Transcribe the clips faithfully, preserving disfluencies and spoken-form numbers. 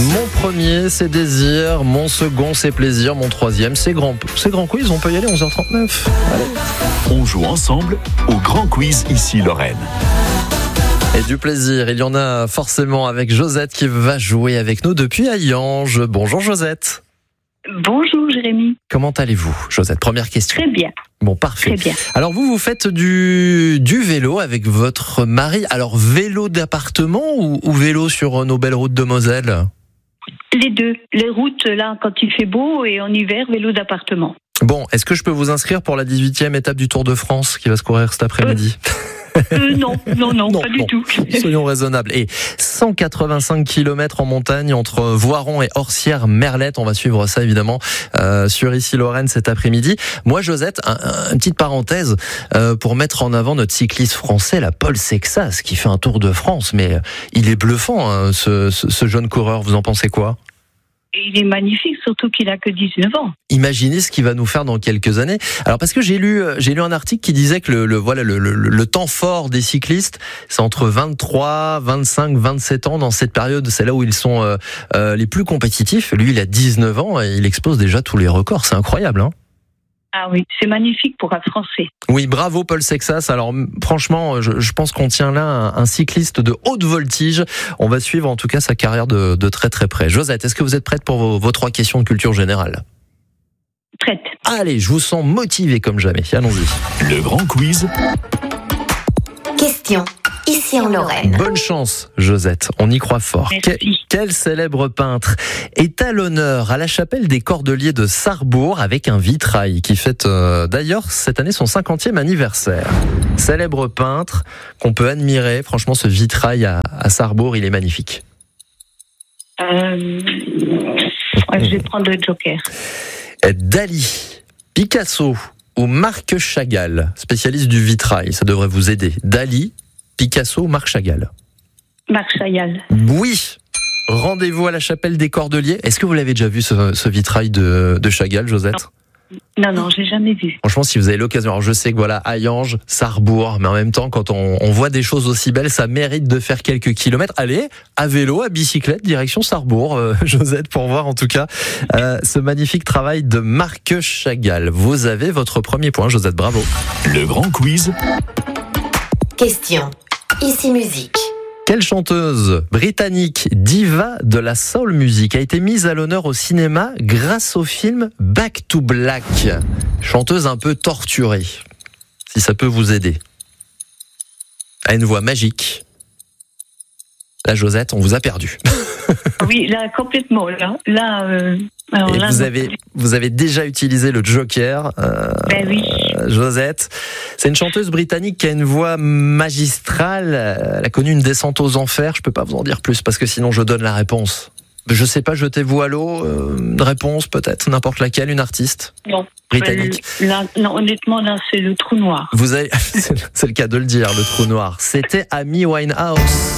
Mon premier, c'est désir. Mon second, c'est plaisir. Mon troisième, c'est grand, c'est grand quiz. On peut y aller, onze heures trente-neuf. Allez. On joue ensemble au grand quiz ici Lorraine. Et du plaisir, il y en a forcément avec Josette qui va jouer avec nous depuis Hayange. Bonjour Josette. Bonjour Jérémy. Comment allez-vous Josette? Première question. Très bien. Bon, parfait. Très bien. Alors vous, vous faites du, du vélo avec votre mari. Alors vélo d'appartement ou, ou vélo sur nos belles routes de Moselle? Les deux. Les routes, là, quand il fait beau, et en hiver, vélo d'appartement. Bon, est-ce que je peux vous inscrire pour la dix-huitième étape du Tour de France qui va se courir cet après-midi? Euh... Euh, non, non, non, non, pas du bon, tout. Soyons raisonnables. Et cent quatre-vingt-cinq kilomètres en montagne entre Voiron et Orsières-Merlette. On va suivre ça évidemment euh, sur Ici Lorraine cet après-midi. Moi, Josette, un, un, une petite parenthèse euh, pour mettre en avant notre cycliste français, la Paul Sexas, qui fait un Tour de France. Mais euh, il est bluffant, hein, ce, ce, ce jeune coureur. Vous en pensez quoi? Et il est magnifique, surtout qu'il a que dix-neuf ans. Imaginez ce qu'il va nous faire dans quelques années. Alors parce que j'ai lu, j'ai lu un article qui disait que le, le voilà le, le, le temps fort des cyclistes, c'est entre vingt-trois, vingt-cinq, vingt-sept ans. Dans cette période, c'est là où ils sont euh, euh, les plus compétitifs. Lui, il a dix-neuf ans et il explose déjà tous les records. C'est incroyable, hein? Ah oui, c'est magnifique pour un Français. Oui, bravo Paul Sexas. Alors franchement, je, je pense qu'on tient là un, un cycliste de haute voltige. On va suivre en tout cas sa carrière de, de très très près. Josette, est-ce que vous êtes prête pour vos, vos trois questions de culture générale? Prête. Allez, je vous sens motivé comme jamais. Allons-y. Le grand quiz. Question. Ici en Lorraine. Bonne chance, Josette. On y croit fort. Merci. Quel, quel célèbre peintre est à l'honneur à la chapelle des Cordeliers de Sarrebourg avec un vitrail qui fête euh, d'ailleurs cette année son cinquantième anniversaire. Célèbre peintre qu'on peut admirer. Franchement, ce vitrail à, à Sarrebourg, il est magnifique. Euh... Ouais, je vais prendre le joker. Dali, Picasso ou Marc Chagall, spécialiste du vitrail, ça devrait vous aider. Dali, Picasso ou Marc Chagall? Marc Chagall. Oui. Rendez-vous à la chapelle des Cordeliers. Est-ce que vous l'avez déjà vu ce, ce vitrail de, de Chagall, Josette? Non, non, j'ai jamais vu. Franchement, si vous avez l'occasion, alors je sais que voilà, Hayange, Sarrebourg, mais en même temps, quand on, on voit des choses aussi belles, ça mérite de faire quelques kilomètres. Allez, à vélo, à bicyclette, direction Sarrebourg, euh, Josette, pour voir en tout cas euh, ce magnifique travail de Marc Chagall. Vous avez votre premier point, Josette, bravo. Le grand quiz. Question. Ici musique. Quelle chanteuse britannique diva de la soul music a été mise à l'honneur au cinéma grâce au film Back to Black? Chanteuse un peu torturée, si ça peut vous aider. A une voix magique. Là, Josette, on vous a perdu. Oui, là, complètement. Là, là, euh, alors Et là vous non. avez, vous avez déjà utilisé le joker. Euh, Ben oui. Josette. C'est une chanteuse britannique qui a une voix magistrale. Elle a connu une descente aux enfers. Je peux pas vous en dire plus parce que sinon je donne la réponse. Je sais pas, jetez-vous à l'eau. Euh, une réponse peut-être, n'importe laquelle, une artiste Non. britannique. Euh, là, non, honnêtement, là, c'est le trou noir. Vous avez, c'est le cas de le dire, le trou noir. C'était Amy Winehouse.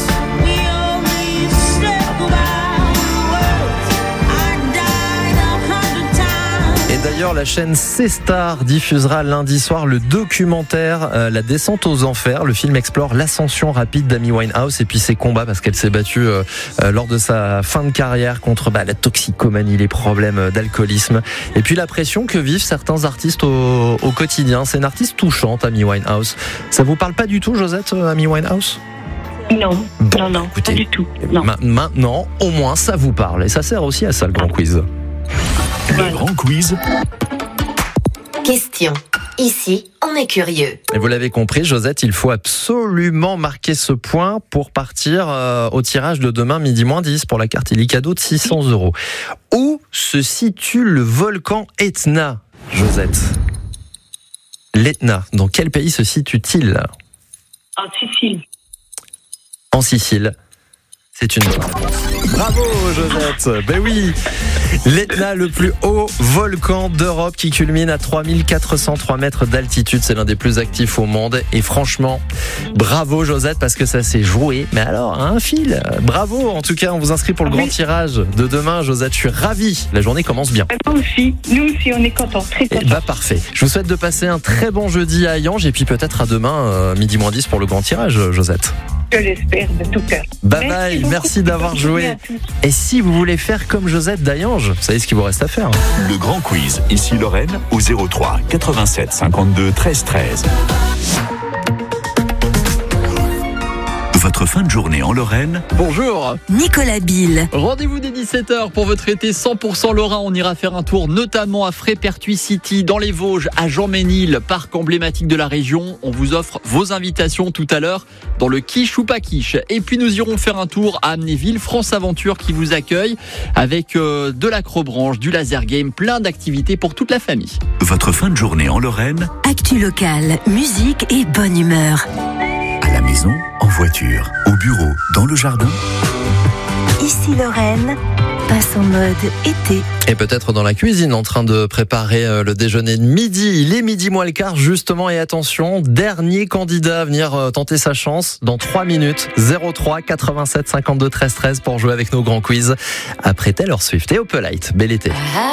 Et d'ailleurs, la chaîne C-Star diffusera lundi soir le documentaire euh, La descente aux enfers. Le film explore l'ascension rapide d'Amy Winehouse et puis ses combats parce qu'elle s'est battue euh, euh, lors de sa fin de carrière contre bah, la toxicomanie, les problèmes d'alcoolisme et puis la pression que vivent certains artistes au, au quotidien. C'est une artiste touchante, Amy Winehouse. Ça vous parle pas du tout, Josette, euh, Amy Winehouse? Non, Bon, non, non, écoutez, pas du tout. Non. Ma- maintenant, au moins, ça vous parle et ça sert aussi à ça, le grand quiz. Le grand quiz. Question. Ici, on est curieux. Et vous l'avez compris, Josette, il faut absolument marquer ce point pour partir euh, au tirage de demain midi moins dix pour la carte Illicado de six cents euros. Où se situe le volcan Etna, Josette? L'Etna, dans quel pays se situe-t-il? En Sicile. En Sicile. C'est une bonne réponse. Bravo Josette. Ben oui, l'Etna, le plus haut volcan d'Europe qui culmine à trois mille quatre cent trois mètres d'altitude. C'est l'un des plus actifs au monde. Et franchement, bravo Josette parce que ça s'est joué. Mais alors, à un fil. Bravo. En tout cas, on vous inscrit pour le grand tirage de demain. Josette, je suis ravi. La journée commence bien. Moi aussi. Nous aussi, on est contents. Très contents. Bah parfait. Je vous souhaite de passer un très bon jeudi à Hayange et puis peut-être à demain, euh, midi moins dix pour le grand tirage, Josette. Je l'espère de tout cœur. Bye bye, beaucoup. merci d'avoir joué. Et si vous voulez faire comme Josette Dayange, vous savez ce qu'il vous reste à faire. Le grand quiz, ici Lorraine, au zéro trois quatre-vingt-sept cinquante-deux treize treize. Votre fin de journée en Lorraine, Bonjour, Nicolas Bill. rendez-vous dès dix-sept heures pour votre été cent pour cent Lorrain. On ira faire un tour notamment à Frépertuis City, dans les Vosges, à Jean-Ménil, parc emblématique de la région. On vous offre vos invitations tout à l'heure dans le quiche ou pas quiche. Et puis nous irons faire un tour à Amnéville, France Aventure qui vous accueille avec euh, de l'acrobranche, du laser game, plein d'activités pour toute la famille. votre fin de journée en Lorraine, Actu locale, musique et bonne humeur. à la maison, en voiture, au bureau, dans le jardin. Ici Lorraine, passe en mode été. Et peut-être dans la cuisine en train de préparer euh, le déjeuner de midi. Il est midi moins le quart justement et attention, dernier candidat à venir euh, tenter sa chance dans trois minutes. zéro trois quatre-vingt-sept cinquante-deux treize treize pour jouer avec nos grands quiz après Taylor Swift et Opelite. Bel été.